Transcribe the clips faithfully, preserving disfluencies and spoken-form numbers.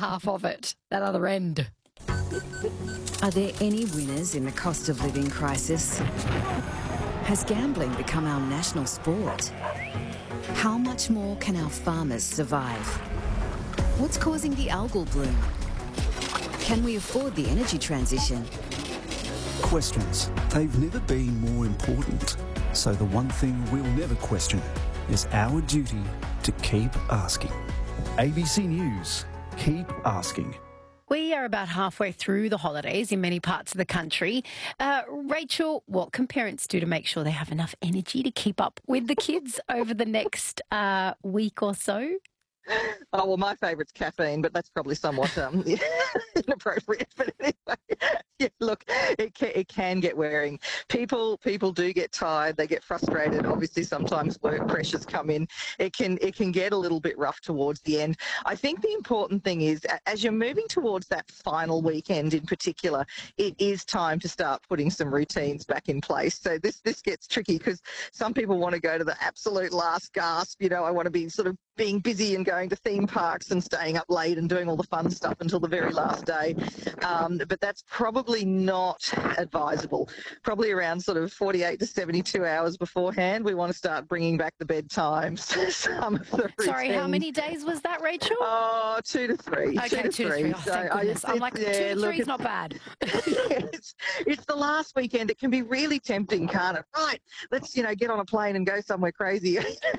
half of it, that other end. Are there any winners in the cost of living crisis? Has gambling become our national sport? How much more can our farmers survive? What's causing the algal bloom? Can we afford the energy transition? Questions. They've never been more important. So the one thing we'll never question is our duty to keep asking. A B C News. Keep asking. We are about halfway through the holidays in many parts of the country. Uh, Rachel, what can parents do to make sure they have enough energy to keep up with the kids over the next uh, week or so? Oh, well, my favourite's caffeine, but that's probably somewhat um, inappropriate. But anyway, yeah, look, it can, it can get wearing. People people do get tired. They get frustrated. Obviously, sometimes work pressures come in. It can it can get a little bit rough towards the end. I think the important thing is, as you're moving towards that final weekend in particular, it is time to start putting some routines back in place. So this, this gets tricky because some people want to go to the absolute last gasp. You know, I want to be sort of being busy and going to theme parks and staying up late and doing all the fun stuff until the very last day. Um, but that's probably not advisable. Probably around sort of forty-eight to seventy-two hours beforehand, we want to start bringing back the bedtimes. Some of the routines. Sorry, how many days was that, Rachel? Oh, two to three. Okay, two to two three. to three. Oh, So thank goodness. I, I'm like, yeah, two to look, three is not bad. it's, it's the last weekend. It can be really tempting, can't it? Right, let's, you know, get on a plane and go somewhere crazy.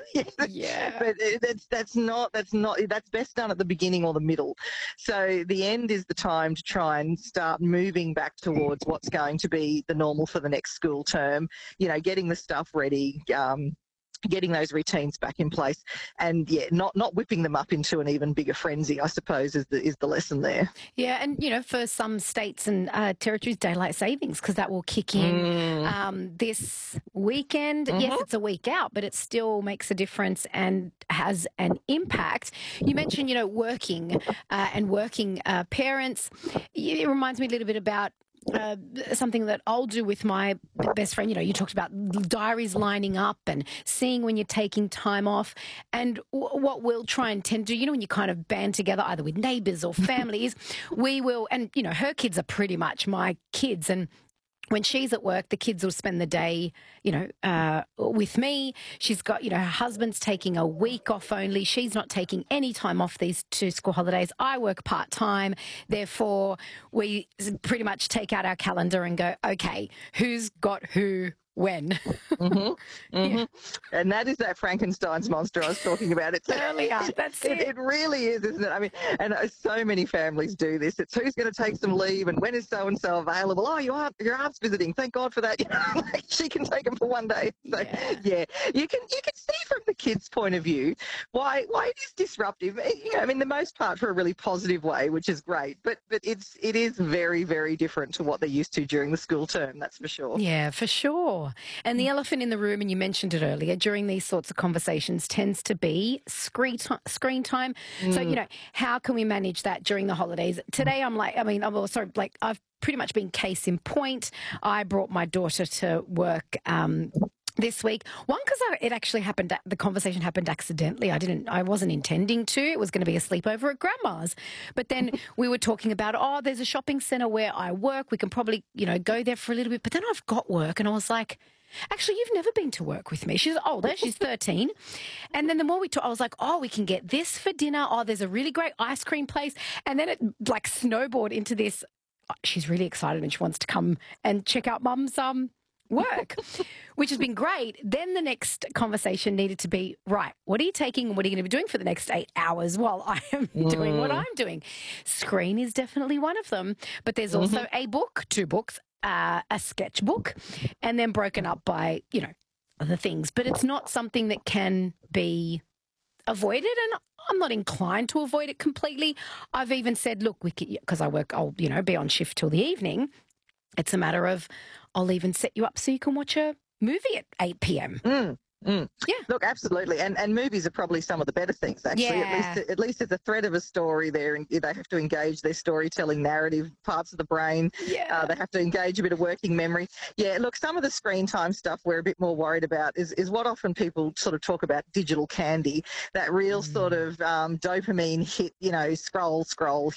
Yeah. But that's that's not that's not that's best done at the beginning or the middle. So the end is the time to try and start moving back towards what's going to be the normal for the next school term. You know, getting the stuff ready. Um, getting those routines back in place, and yeah, not not whipping them up into an even bigger frenzy, I suppose, is the is the lesson there. Yeah, and you know, for some states and uh, territories, daylight savings, because that will kick in Mm. um, this weekend. Mhm. Yes, it's a week out, but it still makes a difference and has an impact. You mentioned, you know, working uh, and working uh, parents. It reminds me a little bit about Uh, something that I'll do with my best friend. You know, you talked about diaries lining up and seeing when you're taking time off. And w- what we'll try and tend to do, you know, when you kind of band together either with neighbours or families, we will, and, you know, her kids are pretty much my kids. And when she's at work, the kids will spend the day, you know, uh, with me. She's got, you know, her husband's taking a week off only. She's not taking any time off these two school holidays. I work part-time. Therefore, we pretty much take out our calendar and go, okay, who's got who when? Mm-hmm. Mm-hmm. Yeah. And that is that Frankenstein's monster I was talking about. It's Earlier, that's it, it. it really is, isn't it? I mean, and uh, so many families do this. It's who's going to take some leave and when is so and so available. Oh, your aunt, your aunt's visiting. Thank God for that. You know, like she can take them for one day. So Yeah. yeah, you can you can see from the kids' point of view why why it is disruptive. You know, I mean, the most part for a really positive way, which is great. But but it's it is very very different to what they're used to during the school term. That's for sure. Yeah, for sure. And the elephant in the room, and you mentioned it earlier, during these sorts of conversations tends to be screen time. Screen time. Mm. So, you know, how can we manage that during the holidays? Today, I'm like, I mean, I'm also like, I've pretty much been case in point. I brought my daughter to work um, this week. One, because it actually happened, the conversation happened accidentally. I didn't, I wasn't intending to. It was going to be a sleepover at grandma's. But then we were talking about, oh, there's a shopping centre where I work. We can probably, you know, go there for a little bit. But then I've got work and I was like, actually, you've never been to work with me. She's older. She's thirteen. And then the more we talked, I was like, oh, we can get this for dinner. Oh, there's a really great ice cream place. And then it like snowballed into this. Oh, she's really excited and she wants to come and check out mum's um, work, which has been great. Then the next conversation needed to be, right, what are you taking and what are you going to be doing for the next eight hours while I am mm. doing what I'm doing? Screen is definitely one of them. But there's also mm-hmm. a book, two books, Uh, a sketchbook, and then broken up by, you know, other things. But it's not something that can be avoided, and I'm not inclined to avoid it completely. I've even said, look, we could, because I work, I'll, you know, be on shift till the evening. It's a matter of, I'll even set you up so you can watch a movie at eight p.m. Mm. Mm. Yeah. Look, absolutely. And and movies are probably some of the better things, actually. Yeah. At least at least there's a thread of a story there, and they have to engage their storytelling narrative parts of the brain. Yeah. Uh, they have to engage a bit of working memory. Yeah, look, some of the screen time stuff we're a bit more worried about is, is what often people sort of talk about digital candy, that real mm. sort of um, dopamine hit, you know, scroll, scroll,